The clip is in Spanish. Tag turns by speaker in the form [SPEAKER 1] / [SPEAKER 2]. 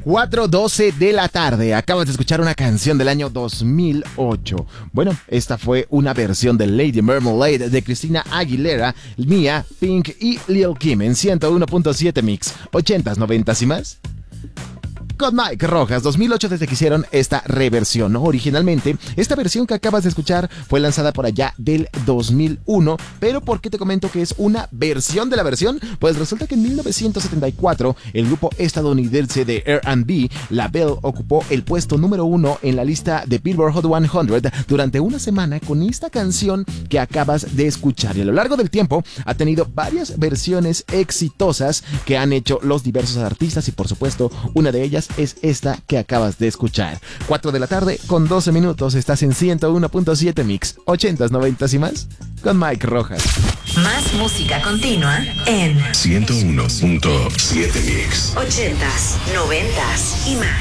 [SPEAKER 1] 4:12 de la tarde. Acabas de escuchar una canción del año 2008. Bueno, esta fue una versión de Lady Marmalade de Christina Aguilera, Mia, Pink y Lil Kim en 101.7 Mix. 80s, 90s y más. Con Mike Rojas, 2008 desde que hicieron esta reversión, ¿no? Originalmente, esta versión que acabas de escuchar fue lanzada por allá del 2001, pero ¿por qué te comento que es una versión de la versión? Pues resulta que en 1974, el grupo estadounidense de R&B, La Belle, ocupó el puesto número 1 en la lista de Billboard Hot 100 durante una semana con esta canción que acabas de escuchar. Y a lo largo del tiempo, ha tenido varias versiones exitosas que han hecho los diversos artistas y, por supuesto, una de ellas es esta que acabas de escuchar. 4 de la tarde con 12 minutos. Estás en 101.7 Mix. 80s, 90s y más con Mike Rojas.
[SPEAKER 2] Más música continua en
[SPEAKER 3] 101.7 Mix.
[SPEAKER 2] 80s, 90s y más.